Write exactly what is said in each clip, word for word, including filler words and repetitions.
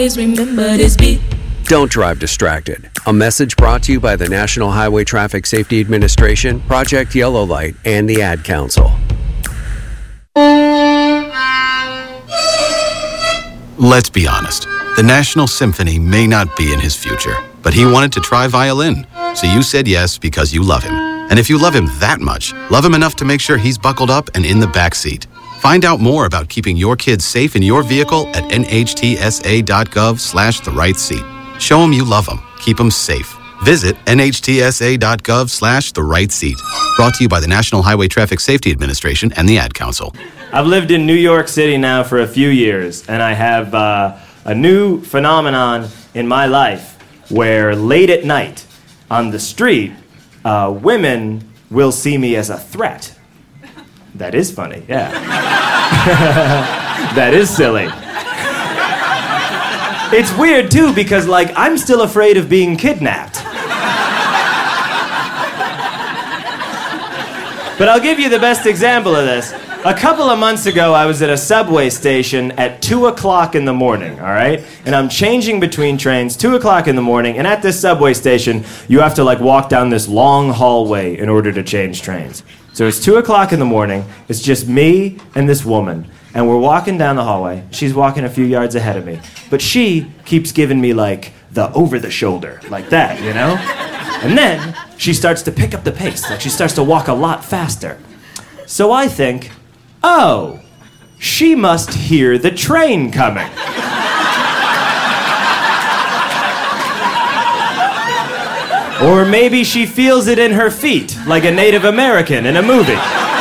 remember this beat. Don't drive distracted. A message brought to you by the National Highway Traffic Safety Administration, Project Yellow Light, and the Ad Council. Let's be honest. The National Symphony may not be in his future, but he wanted to try violin. So you said yes because you love him. And if you love him that much, love him enough to make sure he's buckled up and in the back seat. Find out more about keeping your kids safe in your vehicle at nhtsa.gov slash the right seat. Show them you love them. Keep them safe. Visit nhtsa.gov slash the right seat. Brought to you by the National Highway Traffic Safety Administration and the Ad Council. I've lived in New York City now for a few years, and I have uh, a new phenomenon in my life where late at night on the street, uh, women will see me as a threat. That is funny, yeah. That is silly. It's weird, too, because, like, I'm still afraid of being kidnapped. But I'll give you the best example of this. A couple of months ago, I was at a subway station at two o'clock in the morning, all right? And I'm changing between trains, two o'clock in the morning, and at this subway station, you have to, like, walk down this long hallway in order to change trains. So it's two o'clock in the morning, it's just me and this woman, and we're walking down the hallway. She's walking a few yards ahead of me, but she keeps giving me, like, the over-the-shoulder, like that, you know? And then she starts to pick up the pace, like she starts to walk a lot faster. So I think, oh, she must hear the train coming. Or maybe she feels it in her feet, like a Native American in a movie.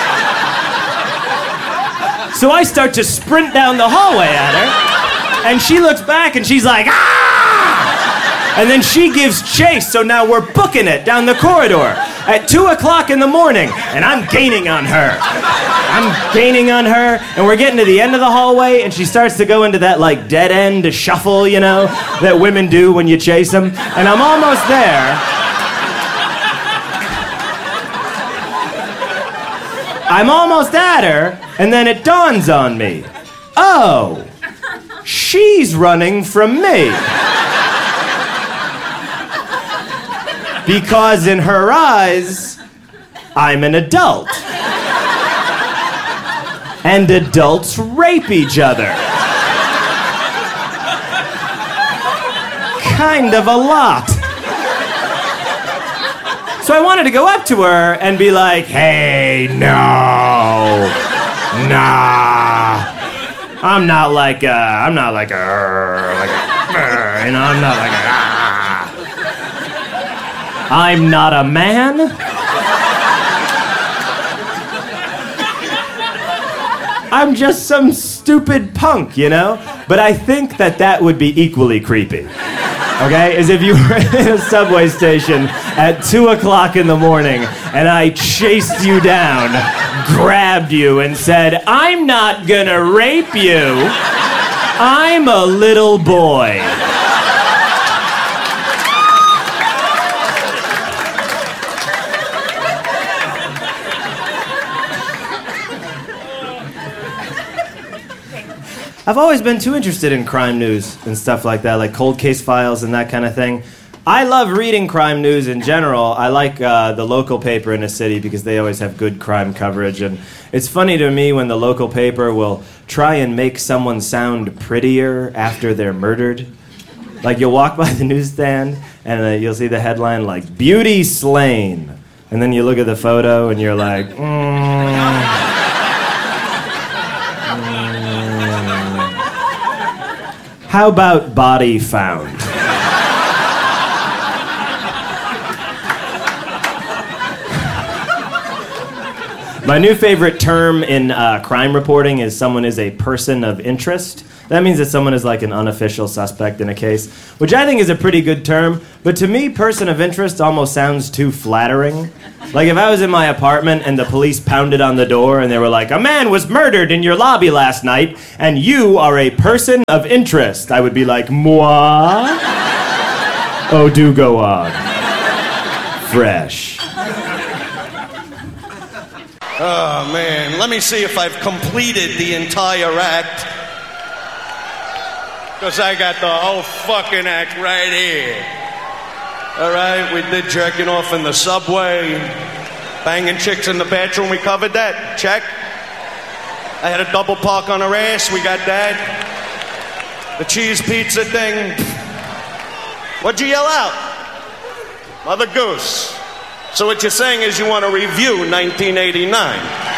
So I start to sprint down the hallway at her, and she looks back and she's like, ah! And then she gives chase, so now we're booking it down the corridor at two o'clock in the morning, and I'm gaining on her. I'm gaining on her, and we're getting to the end of the hallway, and she starts to go into that, like, dead-end shuffle, you know, that women do when you chase them. And I'm almost there. I'm almost at her, and then it dawns on me. Oh, she's running from me. Because in her eyes, I'm an adult. And adults rape each other. Kind of a lot. So I wanted to go up to her and be like, hey, no, nah. I'm not like a, I'm not like a, like a, you know, I'm not like a, ah. I'm not a man. I'm just some stupid punk, you know? But I think that that would be equally creepy. Okay? As if you were in a subway station at two o'clock in the morning and I chased you down, grabbed you, and said, I'm not gonna rape you. I'm a little boy. I've always been too interested in crime news and stuff like that, like cold case files and that kind of thing. I love reading crime news in general. I like uh, the local paper in a city because they always have good crime coverage. And it's funny to me when the local paper will try and make someone sound prettier after they're murdered. Like you'll walk by the newsstand and uh, you'll see the headline like, Beauty Slain. And then you look at the photo and you're like, mm. How about body found? My new favorite term in uh, crime reporting is someone is a person of interest. That means that someone is like an unofficial suspect in a case, which I think is a pretty good term, but to me, person of interest almost sounds too flattering. Like if I was in my apartment and the police pounded on the door and they were like, a man was murdered in your lobby last night and you are a person of interest, I would be like, moi? Oh, do go on. Fresh. Oh, man. Let me see if I've completed the entire act. Because I got the whole fucking act right here. All right, we did jerking off in the subway, banging chicks in the bathroom, we covered that, check. I had a double park on her ass, we got that. The cheese pizza thing. What'd you yell out? Mother Goose. So what you're saying is you want to review nineteen eighty-nine.